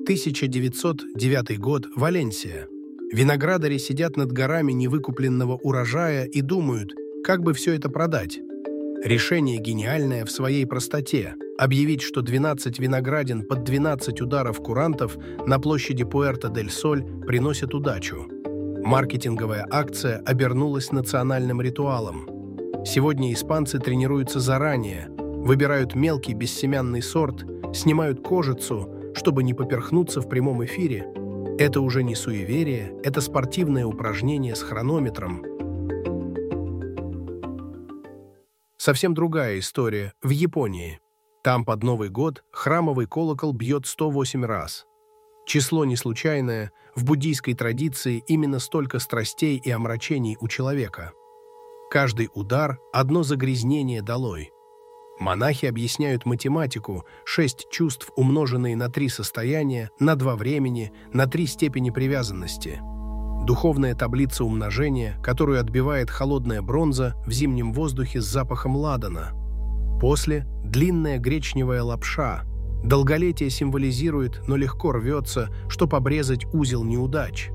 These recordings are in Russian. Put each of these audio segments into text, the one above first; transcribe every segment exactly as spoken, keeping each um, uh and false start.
тысяча девятьсот девятый год, Валенсия. Виноградари сидят над горами невыкупленного урожая и думают, как бы все это продать. Решение гениальное в своей простоте – объявить, что двенадцать виноградин под двенадцать ударов курантов на площади Пуэрто-дель-Соль приносят удачу. Маркетинговая акция обернулась национальным ритуалом. Сегодня испанцы тренируются заранее, выбирают мелкий бессемянный сорт, снимают кожицу, чтобы не поперхнуться в прямом эфире. Это уже не суеверие, это спортивное упражнение с хронометром. Совсем другая история в Японии. Там под Новый год храмовый колокол бьет сто восемь раз. Число не случайное, в буддийской традиции именно столько страстей и омрачений у человека. Каждый удар – одно загрязнение долой. Монахи объясняют математику, шесть чувств, умноженные на три состояния, на два времени, на три степени привязанности. Духовная таблица умножения, которую отбивает холодная бронза в зимнем воздухе с запахом ладана. После – длинная гречневая лапша. Долголетие символизирует, но легко рвется, чтоб обрезать узел неудач.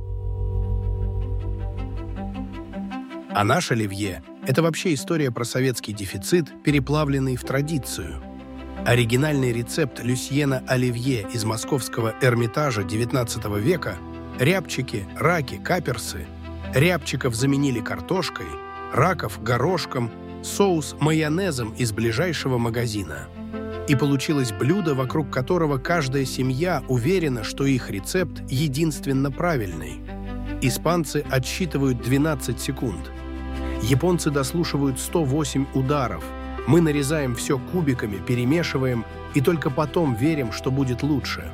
А наш оливье – это вообще история про советский дефицит, переплавленный в традицию. Оригинальный рецепт Люсьена Оливье из московского Эрмитажа девятнадцатого века – рябчики, раки, каперсы. Рябчиков заменили картошкой, раков – горошком, соус – майонезом из ближайшего магазина. И получилось блюдо, вокруг которого каждая семья уверена, что их рецепт единственно правильный. Испанцы отсчитывают двенадцать секунд. Японцы дослушивают сто восемь ударов. Мы нарезаем все кубиками, перемешиваем и только потом верим, что будет лучше.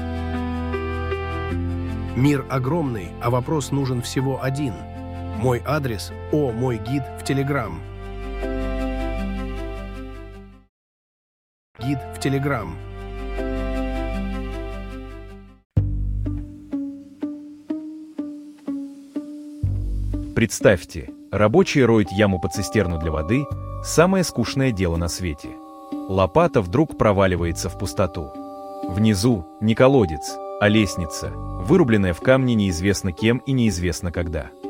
Мир огромный, а вопрос нужен всего один. Мой адрес – О, мой гид в Телеграм. Гид в Телеграм. Представьте, рабочие роют яму под цистерну для воды – самое скучное дело на свете. Лопата вдруг проваливается в пустоту. Внизу не колодец, а лестница, вырубленная в камне неизвестно кем и неизвестно когда.